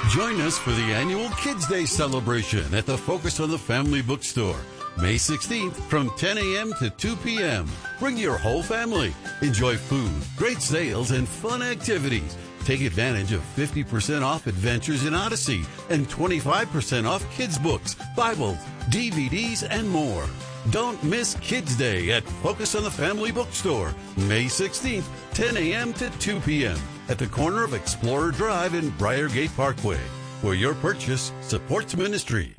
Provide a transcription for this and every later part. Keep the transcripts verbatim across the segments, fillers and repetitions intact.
Join us for the annual Kids Day celebration at the Focus on the Family Bookstore, May sixteenth from ten a.m. to two p.m. Bring your whole family. Enjoy food, great sales, and fun activities. Take advantage of fifty percent off Adventures in Odyssey and twenty-five percent off kids' books, Bibles, D V Ds, and more. Don't miss Kids Day at Focus on the Family Bookstore, May sixteenth, ten a.m. to two p.m. at the corner of Explorer Drive and Briargate Parkway, where your purchase supports ministry.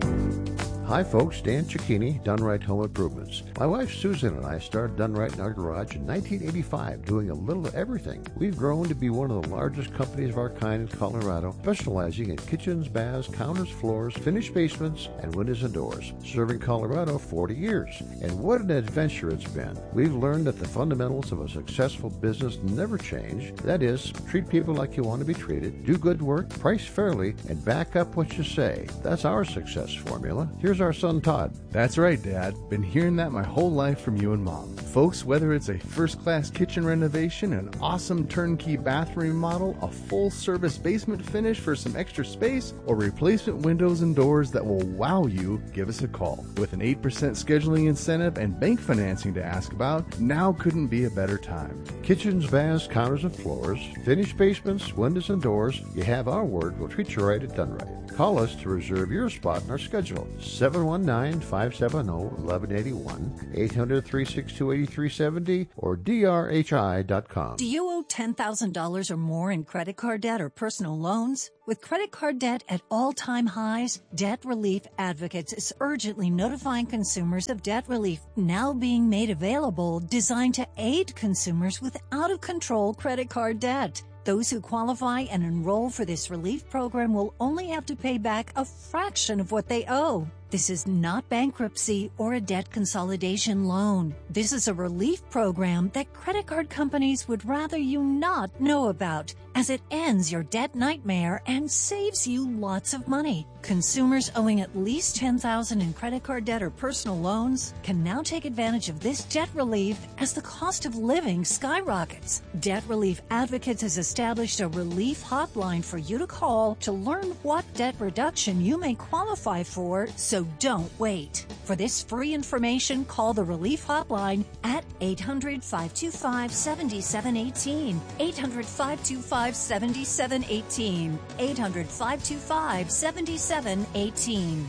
Hi folks, Dan Cicchini, Done Right Home Improvements. My wife Susan and I started Done Right in our garage in nineteen eighty-five, doing a little of everything. We've grown to be one of the largest companies of our kind in Colorado, specializing in kitchens, baths, counters, floors, finished basements, and windows and doors. Serving Colorado forty years. And what an adventure it's been. We've learned that the fundamentals of a successful business never change. That is, treat people like you want to be treated, do good work, price fairly, and back up what you say. That's our success formula. Here's our son Todd. That's right, Dad. Been hearing that my whole life from you and Mom. Folks, whether it's a first-class kitchen renovation, an awesome turnkey bathroom remodel, a full-service basement finish for some extra space, or replacement windows and doors that will wow you, give us a call. With an eight percent scheduling incentive and bank financing to ask about, now couldn't be a better time. Kitchens, baths, counters, and floors, finished basements, windows, and doors. You have our word. We'll treat you right at Done Right. Call us to reserve your spot in our schedule. seven one nine, five seven zero, one one eight one, eight hundred, three six two, eight three seven zero, or D R H I dot com. Do you owe ten thousand dollars or more in credit card debt or personal loans? With credit card debt at all-time highs, Debt Relief Advocates is urgently notifying consumers of debt relief now being made available, designed to aid consumers with out-of-control credit card debt. Those who qualify and enroll for this relief program will only have to pay back a fraction of what they owe. This is not bankruptcy or a debt consolidation loan. This is a relief program that credit card companies would rather you not know about, as it ends your debt nightmare and saves you lots of money. Consumers owing at least ten thousand dollars in credit card debt or personal loans can now take advantage of this debt relief as the cost of living skyrockets. Debt Relief Advocates has established a relief hotline for you to call to learn what debt reduction you may qualify for, so don't wait. For this free information, call the Relief Hotline at eight hundred, five two five, seven seven one eight, eight hundred, five two five, seven seven one eight, eight hundred, five two five, seven seven one eight.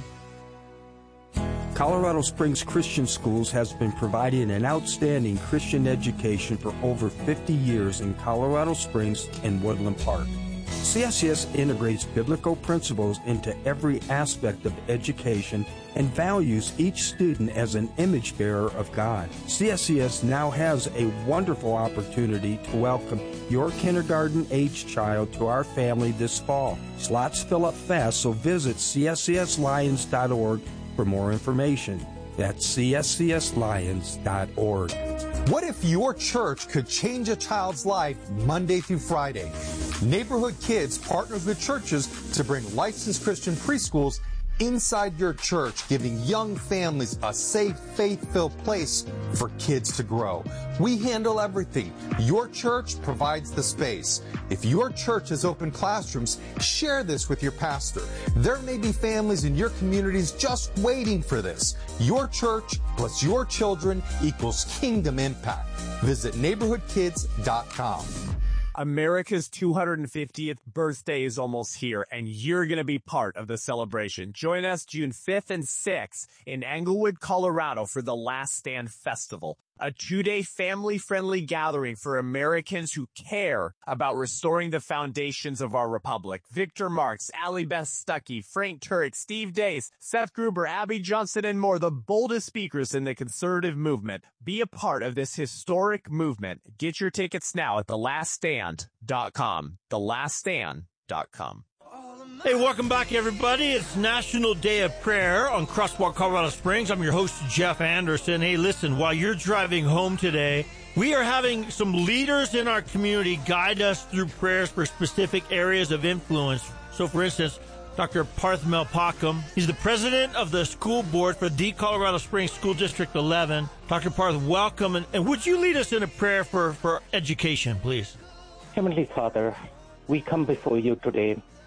Colorado Springs Christian Schools has been providing an outstanding Christian education for over fifty years in Colorado Springs and Woodland Park. C S C S integrates biblical principles into every aspect of education and values each student as an image bearer of God. C S C S now has a wonderful opportunity to welcome your kindergarten-age child to our family this fall. Slots fill up fast, so visit C S C S lions dot org for more information. That's C S C S lions dot org. What if your church could change a child's life Monday through Friday? Neighborhood Kids partners with churches to bring licensed Christian preschools inside your church, giving young families a safe, faith-filled place for kids to grow. We handle everything. Your church provides the space. If your church has open classrooms, share this with your pastor. There may be families in your communities just waiting for this. Your church plus your children equals kingdom impact. Visit neighborhood kids dot com. America's two hundred fiftieth birthday is almost here, and you're going to be part of the celebration. Join us June fifth and sixth in Englewood, Colorado for the Last Stand Festival, a two-day family-friendly gathering for Americans who care about restoring the foundations of our republic. Victor Marx, Allie Beth Stuckey, Frank Turek, Steve Dace, Seth Gruber, Abby Johnson, and more, the boldest speakers in the conservative movement. Be a part of this historic movement. Get your tickets now at the last stand dot com. the last stand dot com. Hey, welcome back, everybody. It's National Day of Prayer on Crosswalk, Colorado Springs. I'm your host, Jeff Anderson. Hey, listen, while you're driving home today, we are having some leaders in our community guide us through prayers for specific areas of influence. So, for instance, Doctor Parth Melpakam, he's the president of the school board for the Colorado Springs School District eleven. Doctor Parth, welcome. And, and would you lead us in a prayer for, for education, please? Heavenly Father, we come before you today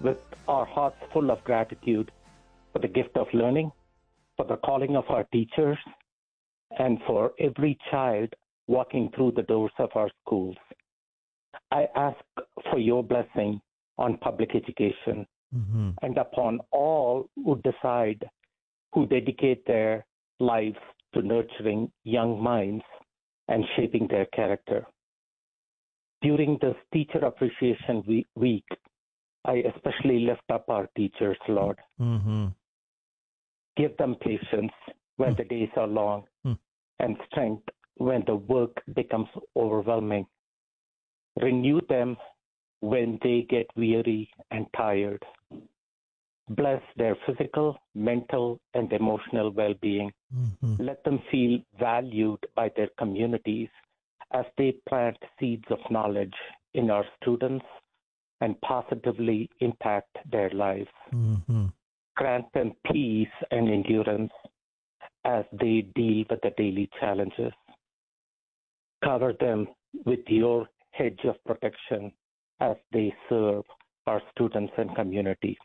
with our hearts full of gratitude for the gift of learning, for the calling of our teachers, and for every child walking through the doors of our schools. I ask for your blessing on public education mm-hmm. and upon all who decide, who dedicate their lives to nurturing young minds and shaping their character. During this Teacher Appreciation Week, I especially lift up our teachers, Lord. Mm-hmm. Give them patience when mm. the days are long mm. and strength when the work becomes overwhelming. Renew them when they get weary and tired. Bless their physical, mental, and emotional well-being. Mm-hmm. Let them feel valued by their communities as they plant seeds of knowledge in our students and positively impact their lives. Mm-hmm. Grant them peace and endurance as they deal with the daily challenges. Cover them with your hedge of protection as they serve our students and community.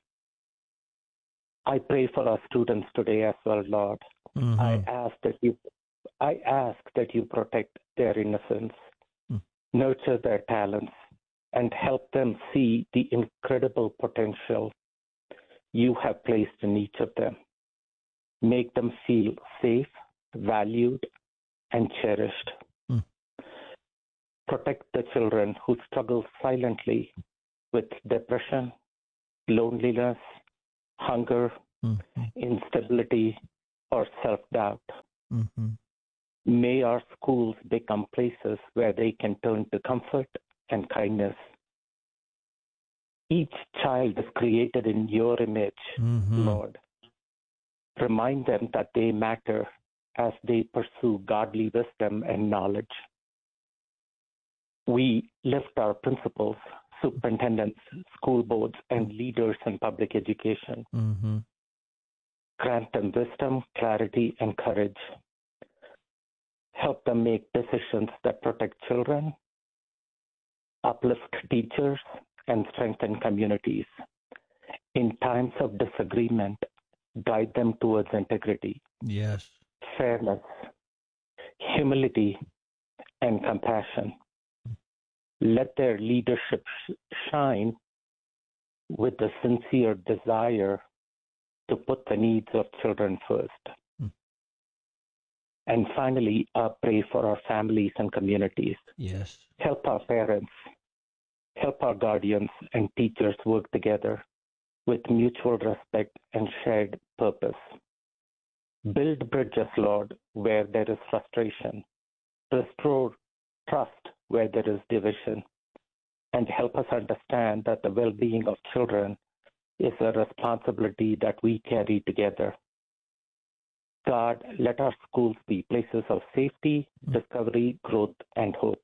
I pray for our students today as well, Lord. Mm-hmm. I ask that you I ask that you protect their innocence, mm. nurture their talents, and help them see the incredible potential you have placed in each of them. Make them feel safe, valued, and cherished. Mm. Protect the children who struggle silently with depression, loneliness, hunger, mm-hmm. instability, or self-doubt. Mm-hmm. May our schools become places where they can turn to comfort and kindness. Each child is created in your image, mm-hmm. Lord. Remind them that they matter as they pursue godly wisdom and knowledge. We lift our principals, superintendents, school boards, and leaders in public education. Mm-hmm. Grant them wisdom, clarity, and courage. Help them make decisions that protect children, uplift teachers, and strengthen communities. In times of disagreement, guide them towards integrity, yes, fairness, humility, and compassion. Let their leadership sh- shine with the sincere desire to put the needs of children first. Mm. And finally, I pray for our families and communities. Yes. Help our parents, help our guardians and teachers work together with mutual respect and shared purpose. Build bridges, Lord, where there is frustration. Restore trust where there is division. And help us understand that the well-being of children is a responsibility that we carry together. God, let our schools be places of safety, discovery, growth, and hope.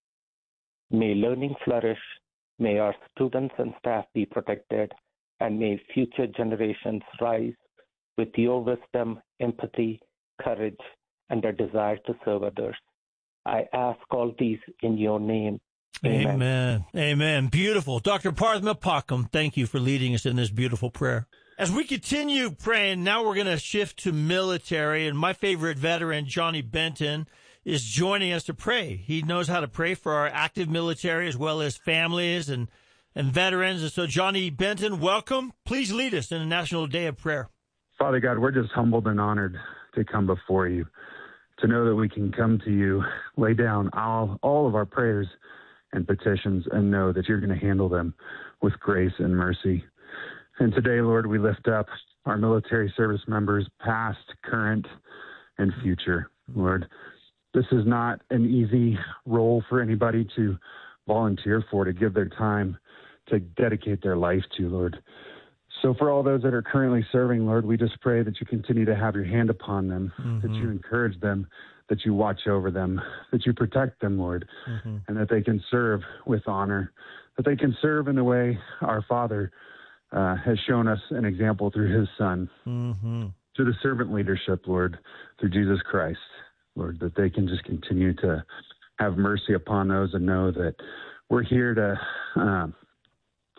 May learning flourish, may our students and staff be protected, and may future generations rise with your wisdom, empathy, courage, and a desire to serve others. I ask all these in your name. Amen. Amen. Amen. Beautiful. Doctor Parthma Pakham, thank you for leading us in this beautiful prayer. As we continue praying, now we're going to shift to military, and my favorite veteran, Johnny Benton, is joining us to pray. He knows how to pray for our active military as well as families and, and veterans. And so, Johnny Benton, welcome. Please lead us in a National Day of Prayer. Father God, we're just humbled and honored to come before you, to know that we can come to you, lay down all, all of our prayers and petitions, and know that you're going to handle them with grace and mercy. And today, Lord, we lift up our military service members, past, current, and future. Lord, this is not an easy role for anybody to volunteer for, to give their time, to dedicate their life to, Lord. So for all those that are currently serving, Lord, we just pray that you continue to have your hand upon them, mm-hmm. that you encourage them, that you watch over them, that you protect them, Lord, mm-hmm. and that they can serve with honor, that they can serve in the way our Father uh, has shown us an example through his Son, mm-hmm. through the servant leadership, Lord, through Jesus Christ, Lord, that they can just continue to have mercy upon those and know that we're here to uh,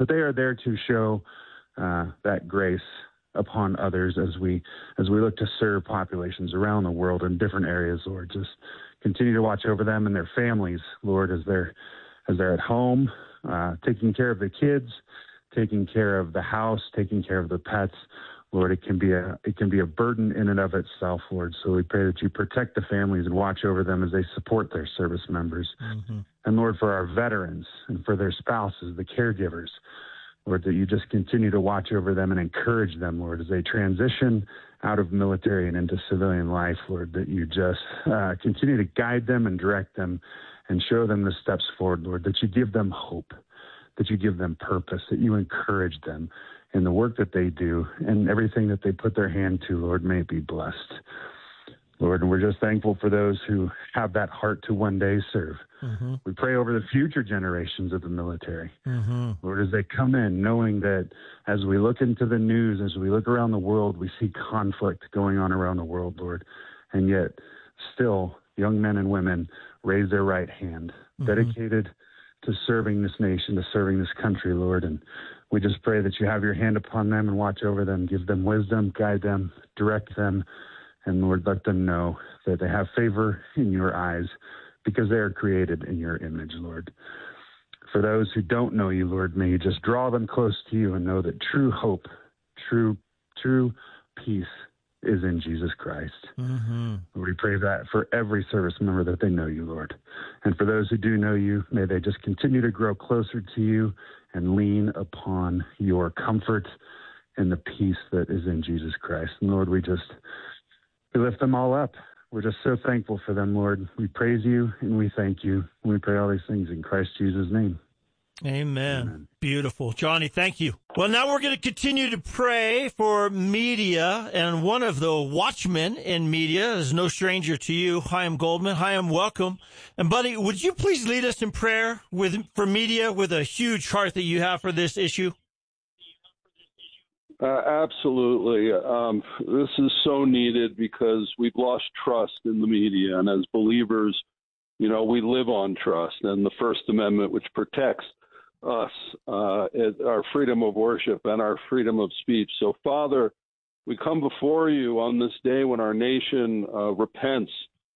but they are there to show uh, that grace upon others as we as we look to serve populations around the world in different areas, Lord. Just continue to watch over them and their families, Lord, as they're as they're at home, uh, taking care of the kids, taking care of the house, taking care of the pets. Lord, it can be a it can be a burden in and of itself, Lord. So we pray that you protect the families and watch over them as they support their service members. Mm-hmm. And Lord, for our veterans and for their spouses, the caregivers, Lord, that you just continue to watch over them and encourage them, Lord, as they transition out of military and into civilian life, Lord, that you just uh, continue to guide them and direct them and show them the steps forward, Lord, that you give them hope, that you give them purpose, that you encourage them in the work that they do and everything that they put their hand to, Lord, may it be blessed. Lord, and we're just thankful for those who have that heart to one day serve. Mm-hmm. We pray over the future generations of the military. Mm-hmm. Lord, as they come in, knowing that as we look into the news, as we look around the world, we see conflict going on around the world, Lord. And yet still young men and women raise their right hand, mm-hmm. dedicated to serving this nation, to serving this country, Lord. And we just pray that you have your hand upon them and watch over them, give them wisdom, guide them, direct them. And Lord, let them know that they have favor in your eyes because they are created in your image, Lord. For those who don't know you, Lord, may you just draw them close to you and know that true hope, true, true peace is in Jesus Christ. Mm-hmm. Lord, we pray that for every service member that they know you, Lord. And for those who do know you, may they just continue to grow closer to you and lean upon your comfort and the peace that is in Jesus Christ. And Lord, we just... we lift them all up. We're just so thankful for them, Lord. We praise you and we thank you. We pray all these things in Christ Jesus' name. Amen. Amen. Beautiful. Johnny, thank you. Well, now we're going to continue to pray for media, and one of the watchmen in media is no stranger to you, Chaim Goldman. Chaim, welcome. And buddy, would you please lead us in prayer with for media with a huge heart that you have for this issue? Uh, absolutely. Um, this is so needed because we've lost trust in the media. And as believers, you know, we live on trust and the First Amendment, which protects us, uh, our freedom of worship and our freedom of speech. So, Father, we come before you on this day when our nation uh, repents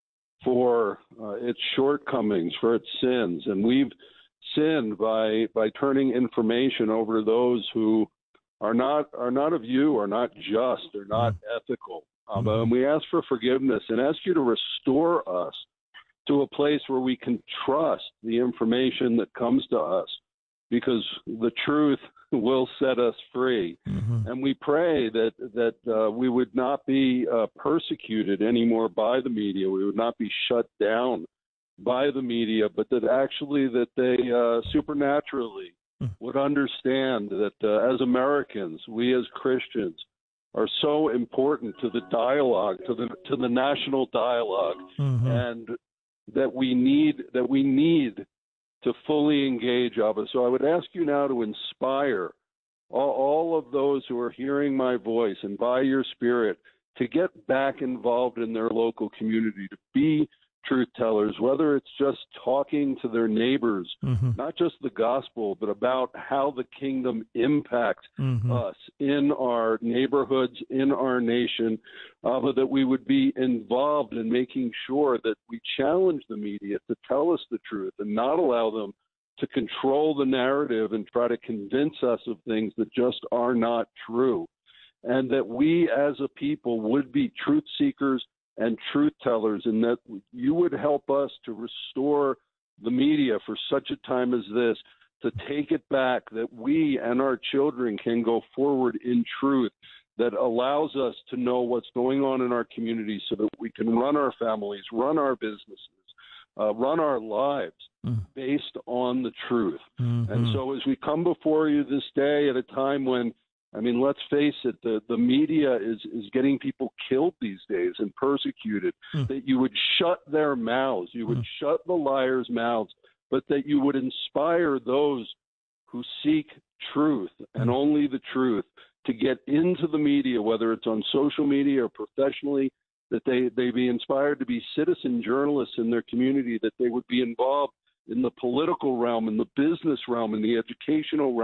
for uh, its shortcomings, for its sins. And we've sinned by by turning information over to those who are not are not of you, are not just, are not ethical. Um, and we ask for forgiveness and ask you to restore us to a place where we can trust the information that comes to us, because the truth will set us free. Mm-hmm. And we pray that that uh, we would not be uh, persecuted anymore by the media. We would not be shut down by the media, but that actually that they uh, supernaturally would understand that uh, as Americans, we as Christians are so important to the dialogue, to the to the national dialogue, mm-hmm. and that we need that we need to fully engage of us. So I would ask you now to inspire all, all of those who are hearing my voice and by your Spirit to get back involved in their local community, to be truth tellers, whether it's just talking to their neighbors, mm-hmm. not just the gospel, but about how the kingdom impacts mm-hmm. us in our neighborhoods, in our nation, uh, but that we would be involved in making sure that we challenge the media to tell us the truth and not allow them to control the narrative and try to convince us of things that just are not true. And that we as a people would be truth seekers and truth tellers, and that you would help us to restore the media for such a time as this, to take it back, that we and our children can go forward in truth that allows us to know what's going on in our community so that we can run our families, run our businesses, uh, run our lives mm. based on the truth. Mm-hmm. And so as we come before you this day at a time when, I mean, let's face it, the, the media is, is getting people killed these days and persecuted, mm. that you would shut their mouths, you would mm. shut the liars' mouths, but that you would inspire those who seek truth and mm. only the truth to get into the media, whether it's on social media or professionally, that they, they be inspired to be citizen journalists in their community, that they would be involved in the political realm, in the business realm, in the educational realm,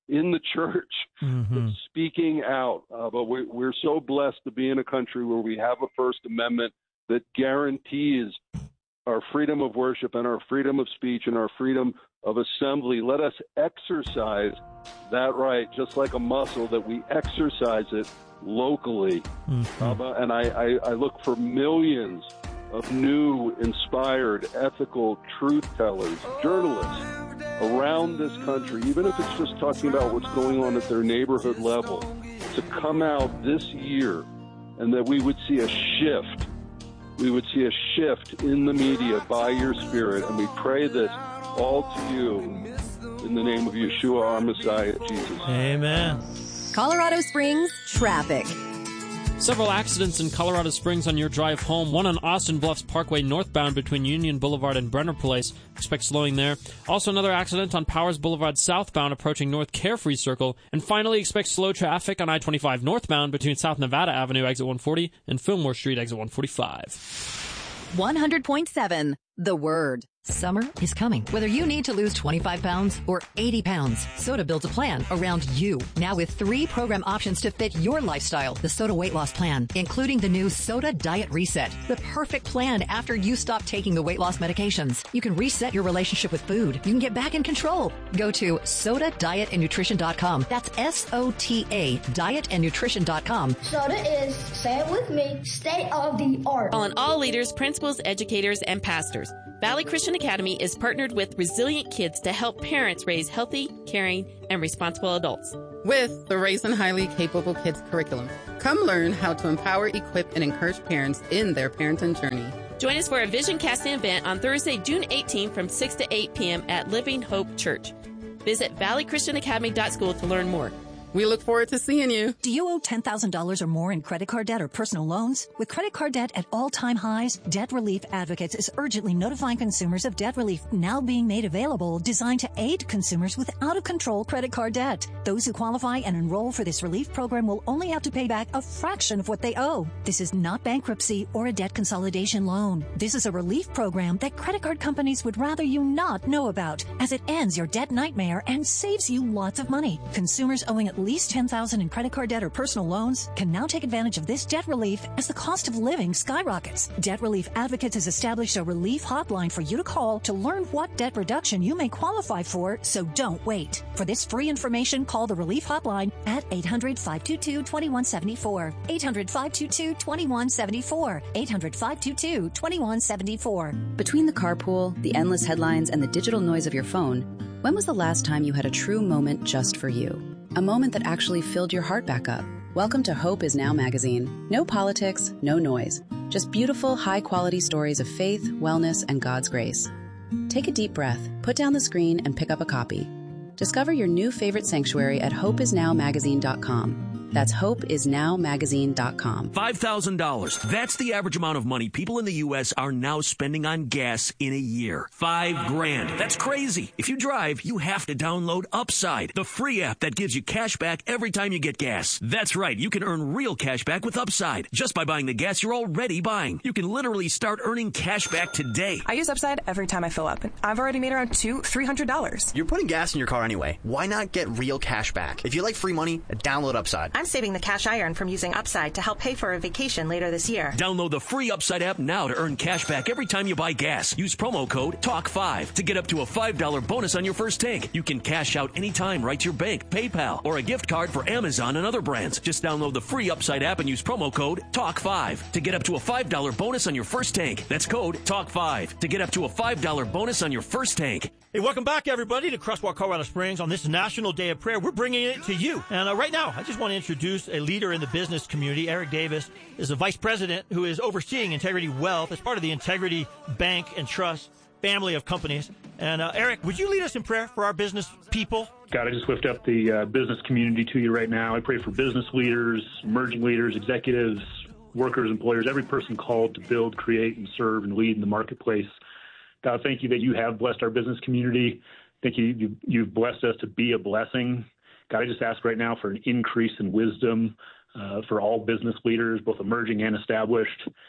in the church, Mm-hmm. speaking out. Uh, but we, we're so blessed to be in a country where we have a First Amendment that guarantees our freedom of worship and our freedom of speech and our freedom of assembly. Let us exercise that right, just like a muscle, that we exercise it locally. Mm-hmm. Uh, and I, I, I look for millions of new, inspired, ethical truth tellers, journalists around this country, even if it's just talking about what's going on at their neighborhood level, to come out this year, and that we would see a shift. We would see a shift in the media by your Spirit, and we pray this all to you in the name of Yeshua, our Messiah, Jesus. Amen. Colorado Springs traffic. Several accidents in Colorado Springs on your drive home. One on Austin Bluffs Parkway northbound between Union Boulevard and Brenner Place. Expect slowing there. Also another accident on Powers Boulevard southbound approaching North Carefree Circle. And finally, expect slow traffic on I twenty-five northbound between South Nevada Avenue exit one forty and Fillmore Street exit one forty-five. one hundred point seven The Word. Summer is coming. Whether you need to lose twenty-five pounds or eighty pounds, Soda builds a plan around you. Now with three program options to fit your lifestyle. The Soda Weight Loss Plan, including the new Soda Diet Reset. The perfect plan after you stop taking the weight loss medications. You can reset your relationship with food. You can get back in control. Go to soda diet and nutrition dot com. That's S O T A, diet and nutrition dot com. Soda is, say it with me, state of the art. Calling all leaders, principals, educators, and pastors. Valley Christian Academy is partnered with Resilient Kids to help parents raise healthy, caring, and responsible adults. With the Raising Highly Capable Kids curriculum, come learn how to empower, equip, and encourage parents in their parenting journey. Join us for a vision casting event on Thursday, June eighteenth from six to eight p.m. at Living Hope Church. Visit valley christian academy dot school to learn more. We look forward to seeing you. Do you owe ten thousand dollars or more in credit card debt or personal loans? With credit card debt at all-time highs, Debt Relief Advocates is urgently notifying consumers of debt relief now being made available, designed to aid consumers with out-of-control credit card debt. Those who qualify and enroll for this relief program will only have to pay back a fraction of what they owe. This is not bankruptcy or a debt consolidation loan. This is a relief program that credit card companies would rather you not know about, as it ends your debt nightmare and saves you lots of money. Consumers owing at least ten thousand dollars in credit card debt or personal loans can now take advantage of this debt relief as the cost of living skyrockets. Debt Relief Advocates has established a relief hotline for you to call to learn what debt reduction you may qualify for, so don't wait. For this free information, call the relief hotline at eight hundred, five two two, two one seven four, eight hundred, five two two, two one seven four, eight hundred, five two two, two one seven four. Between the carpool, the endless headlines, and the digital noise of your phone, when was the last time you had a true moment just for you? A moment that actually filled your heart back up. Welcome to Hope Is Now magazine. No politics, no noise. Just beautiful, high-quality stories of faith, wellness, and God's grace. Take a deep breath, put down the screen, and pick up a copy. Discover your new favorite sanctuary at hope is now magazine dot com. That's hope is now magazine dot com. five thousand dollars. That's the average amount of money people in the U S are now spending on gas in a year. Five grand. That's crazy. If you drive, you have to download Upside, the free app that gives you cash back every time you get gas. That's right. You can earn real cash back with Upside just by buying the gas you're already buying. You can literally start earning cash back today. I use Upside every time I fill up, and I've already made around two, three hundred dollars. You're putting gas in your car anyway. Why not get real cash back? If you like free money, download Upside. I'm saving the cash I earn from using Upside to help pay for a vacation later this year. Download the free Upside app now to earn cash back every time you buy gas. Use promo code talk five to get up to a five dollars bonus on your first tank. You can cash out anytime right to your bank, PayPal, or a gift card for Amazon and other brands. Just download the free Upside app and use promo code talk five to get up to a five dollars bonus on your first tank. That's code talk five to get up to a five dollars bonus on your first tank. Hey, welcome back, everybody, to Crosswalk Colorado Springs on this National Day of Prayer. We're bringing it to you. And uh, right now, I just want to introduce a leader in the business community. Eric Davis is a vice president who is overseeing Integrity Wealth as part of the Integrity Bank and Trust family of companies. And uh, Eric, would you lead us in prayer for our business people? God, I just lift up the uh, business community to you right now. I pray for business leaders, emerging leaders, executives, workers, employers, every person called to build, create, and serve and lead in the marketplace. God, thank you that you have blessed our business community. Thank you, you you've blessed us to be a blessing. God, I just ask right now for an increase in wisdom uh, for all business leaders, both emerging and established.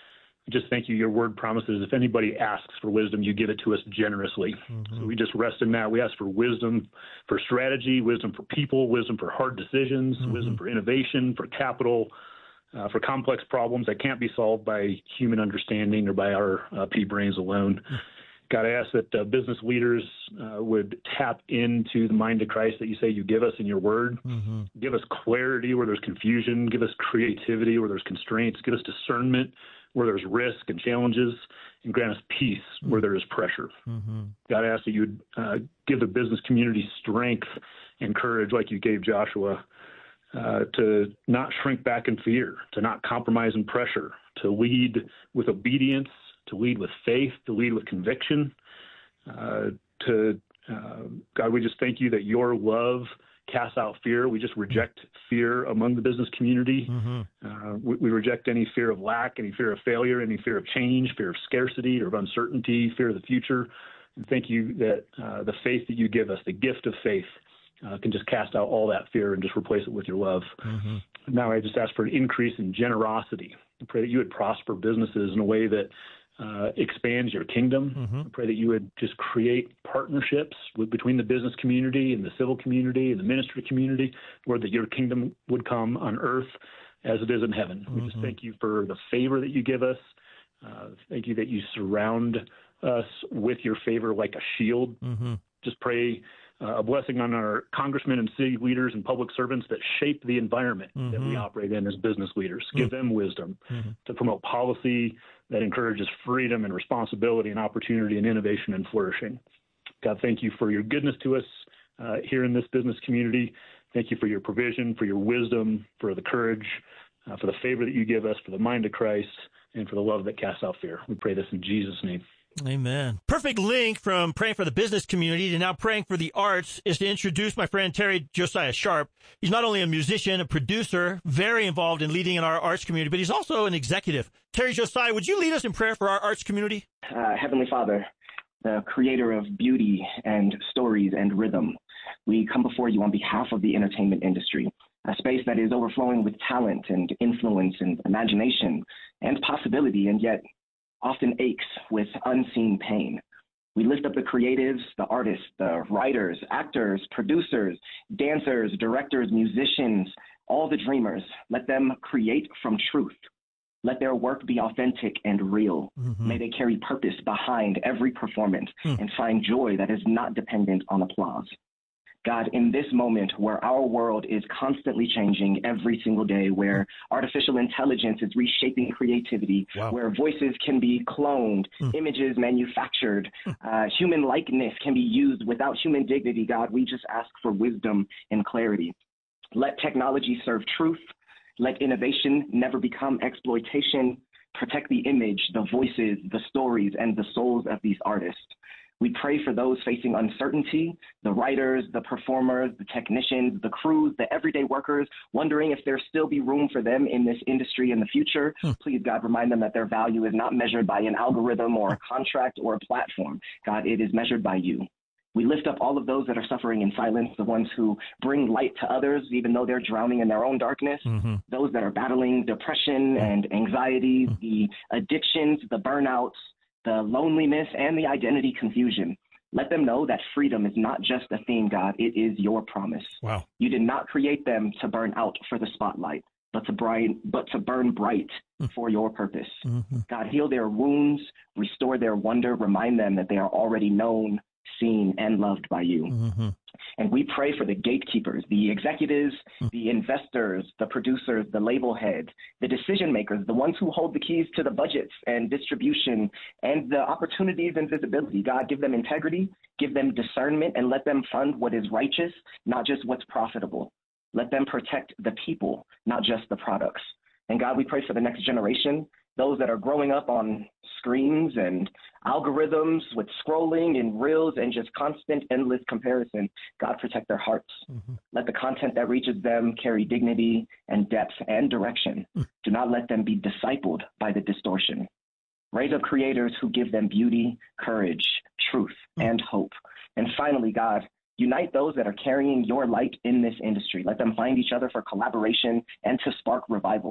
just thank you. Your word promises if anybody asks for wisdom, you give it to us generously. Mm-hmm. So we just rest in that. We ask for wisdom for strategy, wisdom for people, wisdom for hard decisions, mm-hmm. wisdom for innovation, for capital, uh, for complex problems that can't be solved by human understanding or by our uh, pea brains alone. Mm-hmm. God, I ask that uh, business leaders uh, would tap into the mind of Christ that you say you give us in your word. Mm-hmm. Give us clarity where there's confusion. Give us creativity where there's constraints. Give us discernment where there's risk and challenges, and grant us peace mm-hmm. where there is pressure. Mm-hmm. God, I ask that you would uh, give the business community strength and courage like you gave Joshua uh, to not shrink back in fear, to not compromise in pressure, to lead with obedience, to lead with faith, to lead with conviction, uh, to, uh, God, we just thank you that your love casts out fear. We just reject fear among the business community. Mm-hmm. Uh, we, we reject any fear of lack, any fear of failure, any fear of change, fear of scarcity or of uncertainty, fear of the future. And thank you that uh, the faith that you give us, the gift of faith, uh, can just cast out all that fear and just replace it with your love. Mm-hmm. Now I just ask for an increase in generosity. I pray that you would prosper businesses in a way that Uh, expands your kingdom. Mm-hmm. I pray that you would just create partnerships with, between the business community and the civil community and the ministry community, where that your kingdom would come on earth as it is in heaven. Mm-hmm. We just thank you for the favor that you give us. Uh, thank you that you surround us with your favor like a shield. Mm-hmm. Just pray uh, a blessing on our congressmen and city leaders and public servants that shape the environment mm-hmm. that we operate in as business leaders. Mm-hmm. Give them wisdom mm-hmm. to promote policy that encourages freedom and responsibility and opportunity and innovation and flourishing. God, thank you for your goodness to us uh, here in this business community. Thank you for your provision, for your wisdom, for the courage, uh, for the favor that you give us, for the mind of Christ, and for the love that casts out fear. We pray this in Jesus' name. Amen. Perfect link from praying for the business community to now praying for the arts is to introduce my friend Terry Josiah Sharp. He's not only a musician, a producer, very involved in leading in our arts community, but he's also an executive. Terry Josiah, would you lead us in prayer for our arts community? Uh, Heavenly Father, the creator of beauty and stories and rhythm, we come before you on behalf of the entertainment industry, a space that is overflowing with talent and influence and imagination and possibility, and yet often aches with unseen pain. We lift up the creatives, the artists, the writers, actors, producers, dancers, directors, musicians, all the dreamers. Let them create from truth. Let their work be authentic and real. Mm-hmm. May they carry purpose behind every performance mm. and find joy that is not dependent on applause. God, in this moment where our world is constantly changing every single day, where artificial intelligence is reshaping creativity, wow. where voices can be cloned, mm. images manufactured, uh, human likeness can be used without human dignity, God, we just ask for wisdom and clarity. Let technology serve truth. Let innovation never become exploitation. Protect the image, the voices, the stories, and the souls of these artists. We pray for those facing uncertainty, the writers, the performers, the technicians, the crews, the everyday workers, wondering if there still be room for them in this industry in the future. Hmm. Please, God, remind them that their value is not measured by an algorithm or a contract or a platform. God, it is measured by you. We lift up all of those that are suffering in silence, the ones who bring light to others, even though they're drowning in their own darkness, mm-hmm. those that are battling depression and anxiety, mm-hmm. the addictions, the burnouts, the loneliness, and the identity confusion. Let them know that freedom is not just a theme, God. It is your promise. Wow. You did not create them to burn out for the spotlight, but to, bright, but to burn bright mm. for your purpose. Mm-hmm. God, heal their wounds, restore their wonder, remind them that they are already known, seen, and loved by you. Mm-hmm. And we pray for the gatekeepers, the executives, mm. the investors, the producers, the label heads, the decision makers, the ones who hold the keys to the budgets and distribution and the opportunities and visibility. God, give them integrity, give them discernment, and let them fund what is righteous, not just what's profitable. Let them protect the people, not just the products. And God, we pray for the next generation, those that are growing up on screens and algorithms with scrolling and reels and just constant, endless comparison. God, protect their hearts. Mm-hmm. Let the content that reaches them carry dignity and depth and direction. Mm. Do not let them be discipled by the distortion. Raise up creators who give them beauty, courage, truth, mm. and hope. And finally, God, unite those that are carrying your light in this industry. Let them find each other for collaboration and to spark revival.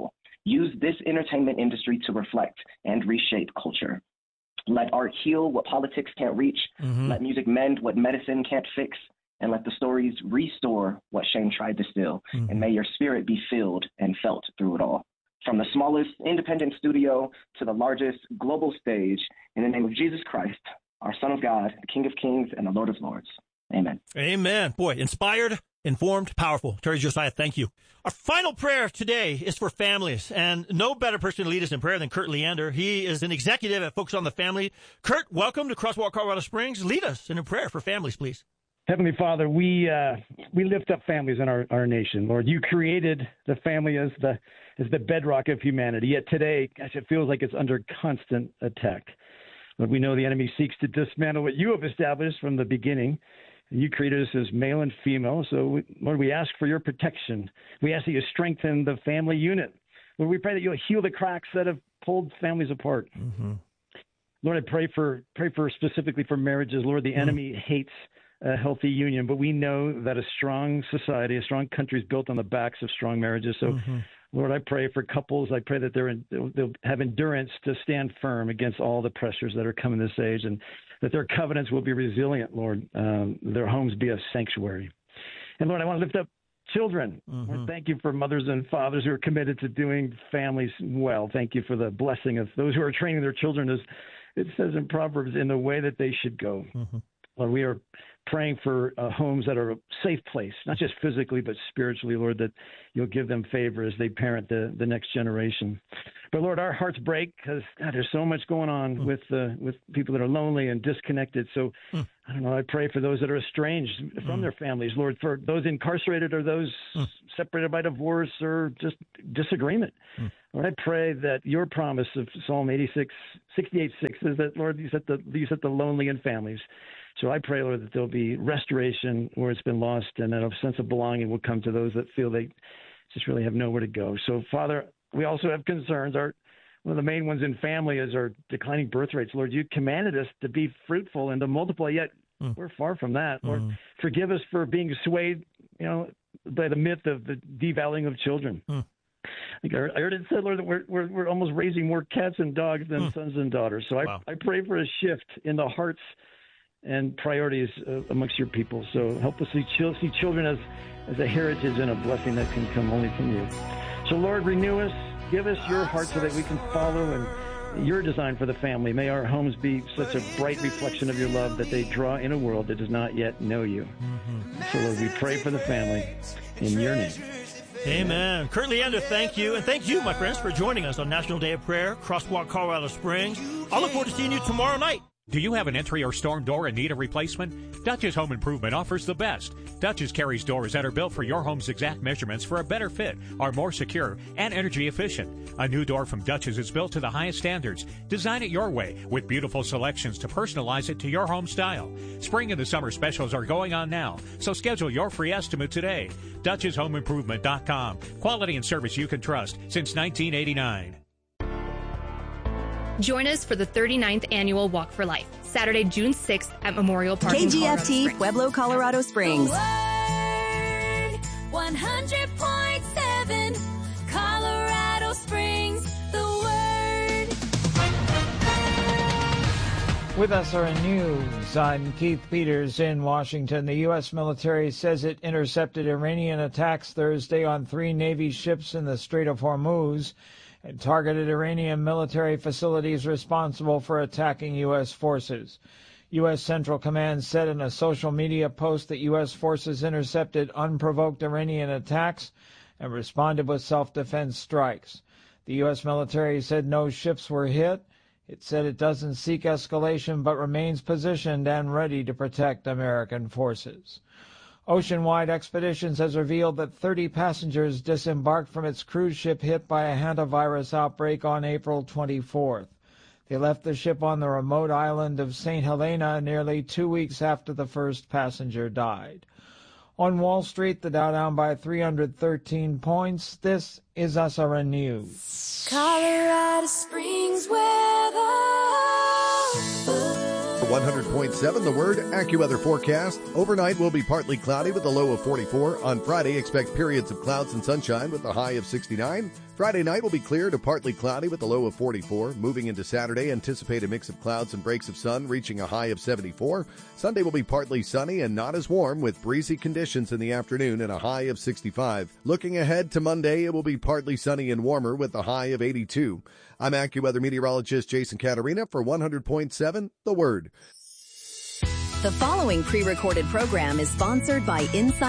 Use this entertainment industry to reflect and reshape culture. Let art heal what politics can't reach. Mm-hmm. Let music mend what medicine can't fix. And let the stories restore what shame tried to steal. Mm-hmm. And may your spirit be filled and felt through it all. From the smallest independent studio to the largest global stage, in the name of Jesus Christ, our Son of God, the King of Kings, and the Lord of Lords. Amen. Amen. Boy, inspired, informed, powerful. Terry Josiah, thank you. Our final prayer today is for families, and no better person to lead us in prayer than Kurt Leander. He is an executive at Focus on the Family. Kurt, welcome to Crosswalk Colorado Springs. Lead us in a prayer for families, please. Heavenly Father, we uh, we lift up families in our, our nation. Lord, you created the family as the as the bedrock of humanity. Yet today, gosh, it feels like it's under constant attack. Lord, we know the enemy seeks to dismantle what you have established from the beginning. And you created us as male and female. So, we, Lord, we ask for your protection. We ask that you strengthen the family unit. Lord, we pray that you'll heal the cracks that have pulled families apart. Mm-hmm. Lord, I pray for pray for specifically for marriages. Lord, the mm-hmm. enemy hates a healthy union, but we know that a strong society, a strong country is built on the backs of strong marriages. So, mm-hmm. Lord, I pray for couples. I pray that they're in, they'll have endurance to stand firm against all the pressures that are coming this age, and that their covenants will be resilient, Lord, um, their homes be a sanctuary. And, Lord, I want to lift up children. Mm-hmm. Lord, thank you for mothers and fathers who are committed to doing families well. Thank you for the blessing of those who are training their children, as it says in Proverbs, in the way that they should go. Mm-hmm. Lord, we are praying for uh, homes that are a safe place, not just physically, but spiritually, Lord, that you'll give them favor as they parent the, the next generation. But, Lord, our hearts break because, God, there's so much going on mm. with uh, with people that are lonely and disconnected. So, mm. I don't know, I pray for those that are estranged from mm. their families, Lord, for those incarcerated or those mm. separated by divorce or just disagreement. Mm. Lord, I pray that your promise of Psalm eighty-six, sixty-eight six is that, Lord, you set the, you set the lonely in families. So I pray, Lord, that there'll be restoration where it's been lost, and that a sense of belonging will come to those that feel they just really have nowhere to go. So, Father, we also have concerns. Our one of the main ones in family is our declining birth rates. Lord, you commanded us to be fruitful and to multiply, yet mm. we're far from that. Mm. Lord, forgive us for being swayed, you know, by the myth of the devaluing of children. Mm. I heard it said, Lord, that we're, we're, we're almost raising more cats and dogs than mm. sons and daughters. So wow. I, I pray for a shift in the hearts and priorities uh, amongst your people. So help us see, chil- see children as, as a heritage and a blessing that can come only from you. So, Lord, renew us. Give us your heart so that we can follow and your design for the family. May our homes be such a bright reflection of your love that they draw in a world that does not yet know you. Mm-hmm. So, Lord, we pray for the family in your name. Amen. Kurt Leander, thank you. And thank you, my friends, for joining us on National Day of Prayer, Crosswalk, Colorado Springs. I'll look forward to seeing you tomorrow night. Do you have an entry or storm door and need a replacement? Dutch's Home Improvement offers the best. Dutch's carries doors that are built for your home's exact measurements for a better fit, are more secure, and energy efficient. A new door from Dutch's is built to the highest standards. Design it your way with beautiful selections to personalize it to your home style. Spring and the summer specials are going on now, so schedule your free estimate today. Dutch's Home Improvement dot com. Quality and service you can trust since nineteen eighty-nine. Join us for the thirty-ninth Annual Walk for Life, Saturday, June sixth at Memorial Park K G F T, in Pueblo, Colorado Springs. one hundred point seven, Colorado Springs, the Word. With S R N News, I'm Keith Peters in Washington. The U S military says it intercepted Iranian attacks Thursday on three Navy ships in the Strait of Hormuz and targeted Iranian military facilities responsible for attacking U S forces. U S Central Command said in a social media post that U S forces intercepted unprovoked Iranian attacks and responded with self-defense strikes. The U S military said no ships were hit. It said it doesn't seek escalation but remains positioned and ready to protect American forces. Oceanwide Expeditions has revealed that thirty passengers disembarked from its cruise ship hit by a hantavirus outbreak on April twenty-fourth. They left the ship on the remote island of Saint Helena nearly two weeks after the first passenger died. On Wall Street, the Dow down by three hundred thirteen points. This is S R N News. Colorado Springs weather. For one hundred point seven, The Word AccuWeather forecast. Overnight will be partly cloudy with a low of forty-four. On Friday, expect periods of clouds and sunshine with a high of sixty-nine. Friday night will be clear to partly cloudy with a low of forty-four. Moving into Saturday, anticipate a mix of clouds and breaks of sun, reaching a high of seventy-four. Sunday will be partly sunny and not as warm, with breezy conditions in the afternoon and a high of sixty-five. Looking ahead to Monday, it will be partly sunny and warmer with a high of eighty-two. I'm AccuWeather meteorologist Jason Caterina for one hundred point seven, The Word. The following pre-recorded program is sponsored by Inside